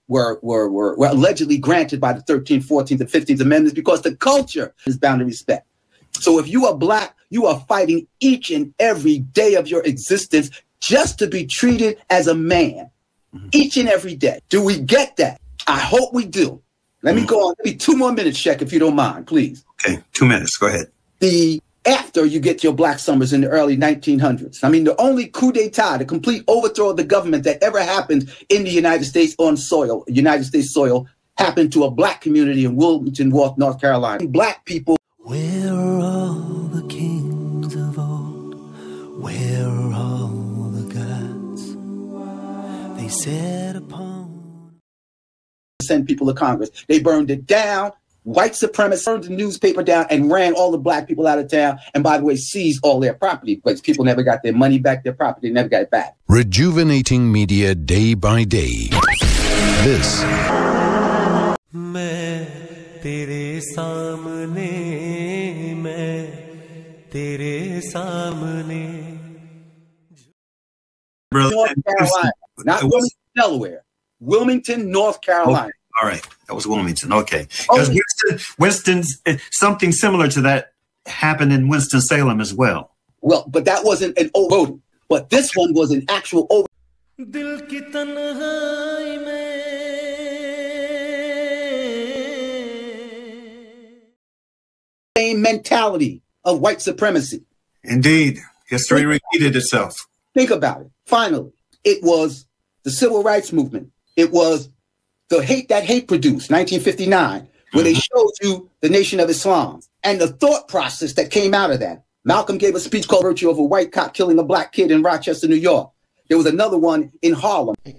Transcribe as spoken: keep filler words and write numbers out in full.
were, were, were, were allegedly granted by the thirteenth, fourteenth, and fifteenth Amendments because the culture is bound to respect. So if you are black, you are fighting each and every day of your existence just to be treated as a man, mm-hmm. each and every day. Do we get that? I hope we do. Let mm-hmm. me go on. Maybe two more minutes, Sheck, if you don't mind, please. Okay, two minutes. Go ahead. The after you get your Black Summers in the early nineteen hundreds. I mean, the only coup d'etat, the complete overthrow of the government that ever happened in the United States on soil, United States soil, happened to a black community in Wilmington, North Carolina. Black people. Where are all the kings of old? Where are all the gods? They set upon. Send people to Congress. They burned it down. White supremacists burned the newspaper down and ran all the black people out of town. And by the way, seized all their property because people never got their money back, their property never got it back. Rejuvenating media day by day. This. तेरे सामने मैं तेरे सामने North Carolina, not Wilmington, Delaware. Wilmington, North Carolina. Okay. All right, that was Wilmington. Okay, because oh. Winston, Winston's something similar to that happened in Winston-Salem as well. Well, but that wasn't an overvoting. But this one was an actual over. दिल की तन्हाई में same mentality of white supremacy. Indeed. History repeated itself. Think about it. Finally, it was the civil rights movement. It was the hate that hate produced, nineteen fifty-nine, where mm-hmm. they showed you the Nation of Islam and the thought process that came out of that. Malcolm gave a speech called Virtue of a White Cop Killing a Black Kid in Rochester, New York. There was another one in Harlem.